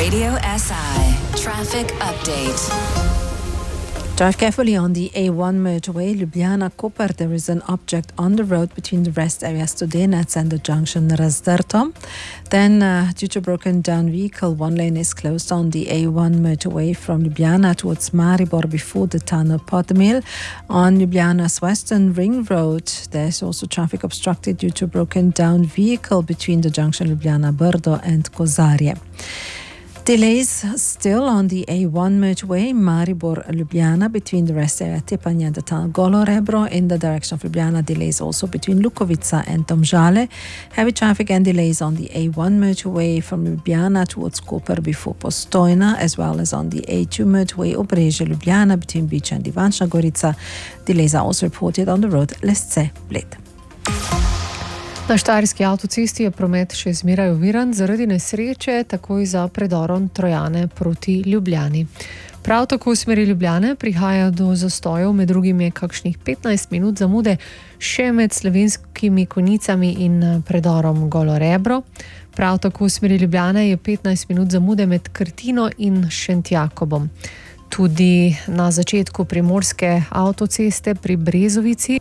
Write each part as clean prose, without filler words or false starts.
Radio SI Traffic Update. Drive carefully on the A1 motorway, Ljubljana-Koper. There is an object on the road between the rest areas to Denec and the junction Razderto. Then, due to broken down vehicle, one lane is closed on the A1 motorway from Ljubljana towards Maribor before the tunnel Podmil. On Ljubljana's Western Ring Road, there's also traffic obstructed due to broken down vehicle between the junction Ljubljana-Brdo and Kozarje. Delays still on the A1 motorway, Maribor-Ljubljana, between the rest area Tepanje and the tunnel Golo Rebro. In the direction of Ljubljana, delays also between Lukovica and Domžale. Heavy traffic and delays on the A1 motorway from Ljubljana towards Koper before Postojna, as well as on the A2 motorway Obrežje-Ljubljana between Bič and Ivančna Gorica. Delays are also reported on the road Lesce-Bled. Na štajerski avtocesti je promet še zmeraj oviran zaradi nesreče takoj za predorom Trojane proti Ljubljani. Prav tako v smeri Ljubljane prihaja do zastojev, med drugim je kakšnih 15 minut zamude še med Slovenskimi Konjicami in predorom Golo Rebro. Prav tako v smeri Ljubljane je 15 minut zamude med Krtino in Šentjakobom. Tudi na začetku primorske avtoceste pri Brezovici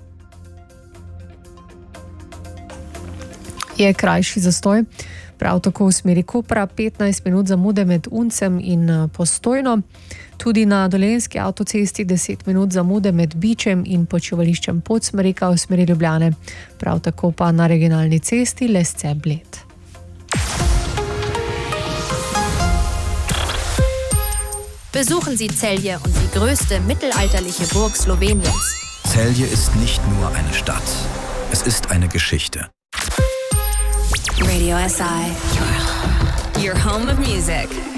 je krajši zastoj. Prav tako v smeri Kopra 15 minut zamude med Uncem in Postojno. Tudi na dolenjski avtocesti 10 minut zamude med Bičem in počivališčem Podsmerika v smeri Ljubljane. Prav tako pa na regionalni cesti Lesce-Bled. Besuchen Sie Celje und die größte mittelalterliche Burg Sloweniens. Celje ist nicht nur eine Stadt, es ist eine Geschichte. Radio SI, your home of music.